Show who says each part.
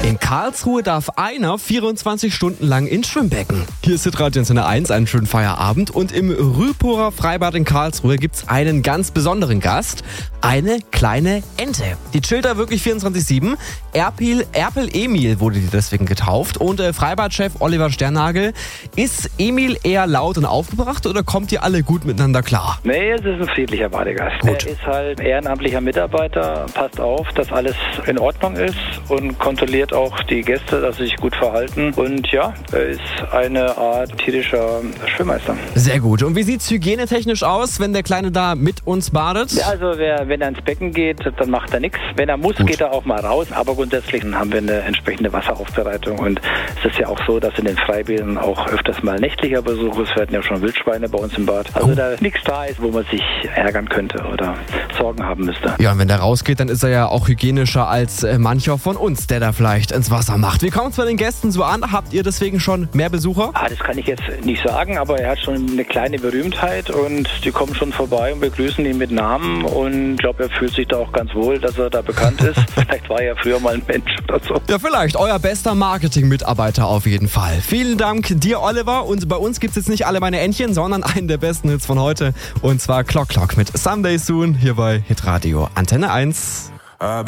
Speaker 1: In Karlsruhe darf einer 24 Stunden lang ins Schwimmbecken. Hier ist Hitradio Antenne 1, einen schönen Feierabend. Und im Rüpower Freibad in Karlsruhe gibt's einen ganz besonderen Gast. Eine kleine Ente. Die chillt da wirklich 24/7. Erpel Emil wurde die deswegen getauft. Und Freibadchef Oliver Sternagel, ist Emil eher laut und aufgebracht oder kommt ihr alle gut miteinander klar?
Speaker 2: Nee, es ist ein friedlicher Badegast.
Speaker 1: Gut.
Speaker 2: Er ist halt ehrenamtlicher Mitarbeiter, passt auf, dass alles in Ordnung ist und kontrolliert auch die Gäste, dass sie sich gut verhalten. Und ja, er ist eine Art tierischer Schwimmmeister.
Speaker 1: Sehr gut. Und wie sieht's hygienetechnisch aus, wenn der Kleine da mit uns badet?
Speaker 2: Ja, also wenn er ins Becken geht, dann macht er nichts. Wenn er muss, geht er auch mal raus. Aber grundsätzlich haben wir eine entsprechende Wasseraufbereitung. Und es ist ja auch so, dass in den Freibädern auch öfters mal nächtlicher Besuch ist. Wir hatten ja schon Wildschweine bei uns im Bad. Also da nichts da ist, wo man sich ärgern könnte oder Sorgen haben müsste.
Speaker 1: Ja, und wenn der rausgeht, dann ist er ja auch hygienischer als mancher von uns, der da vielleicht ins Wasser macht. Wie kommt es bei den Gästen so an? Habt ihr deswegen schon mehr Besucher?
Speaker 2: Das kann ich jetzt nicht sagen, aber er hat schon eine kleine Berühmtheit und die kommen schon vorbei und begrüßen ihn mit Namen und ich glaube, er fühlt sich da auch ganz wohl, dass er da bekannt ist. Vielleicht war er früher mal ein Mensch oder so.
Speaker 1: Ja, vielleicht. Euer bester Marketing-Mitarbeiter auf jeden Fall. Vielen Dank dir, Oliver. Und bei uns gibt's jetzt nicht alle meine Entchen, sondern einen der besten Hits von heute. Und zwar Clock Clock mit Someday Soon hier bei Hitradio Antenne 1.